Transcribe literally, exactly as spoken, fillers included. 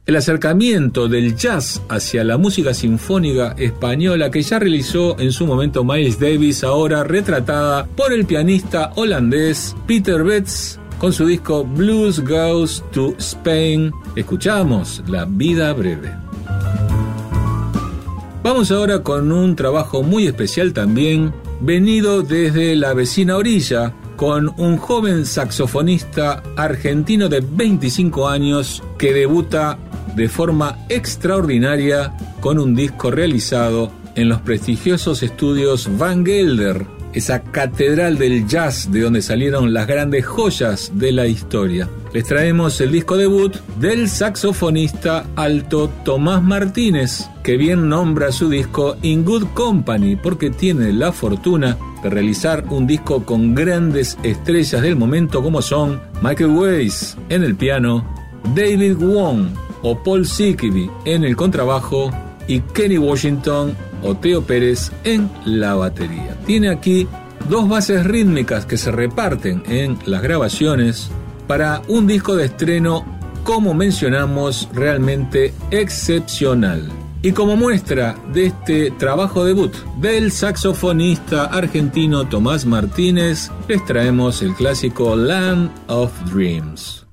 el acercamiento del jazz hacia la música sinfónica española que ya realizó en su momento Miles Davis, ahora retratada por el pianista holandés Peter Betts con su disco Blues Goes to Spain. Escuchamos La vida breve. Vamos ahora con un trabajo muy especial también, venido desde la vecina orilla, con un joven saxofonista argentino de veinticinco años que debuta de forma extraordinaria con un disco realizado en los prestigiosos estudios Van Gelder, esa catedral del jazz de donde salieron las grandes joyas de la historia. Les traemos el disco debut del saxofonista alto Tomás Martínez, que bien nombra su disco In Good Company, porque tiene la fortuna de realizar un disco con grandes estrellas del momento como son Michael Weiss en el piano, David Wong o Paul Sikivy en el contrabajo y Kenny Washington o Teo Pérez en la batería. Tiene aquí dos bases rítmicas que se reparten en las grabaciones para un disco de estreno, como mencionamos, realmente excepcional. Y como muestra de este trabajo debut del saxofonista argentino Tomás Martínez, les traemos el clásico Land of Dreams.